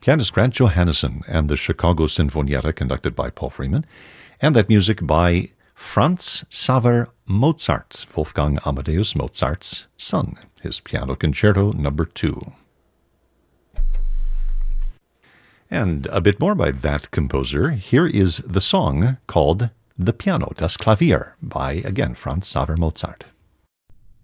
pianist Grant Johannesson and the Chicago Sinfonietta conducted by Paul Freeman, and that music by Franz Xaver Mozart, Wolfgang Amadeus Mozart's son, his Piano Concerto No. 2. And a bit more by that composer. Here is the song called The Piano, Das Klavier, by, again, Franz Xaver Mozart.